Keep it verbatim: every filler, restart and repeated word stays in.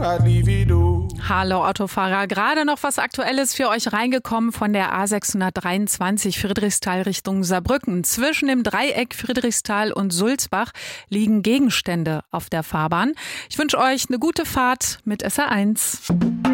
I'd leave it all. Hallo Autofahrer, gerade noch was Aktuelles für euch reingekommen von der A sechshundertdreiundzwanzig Friedrichsthal Richtung Saarbrücken. Zwischen dem Dreieck Friedrichsthal und Sulzbach liegen Gegenstände auf der Fahrbahn. Ich wünsche euch eine gute Fahrt mit S R eins.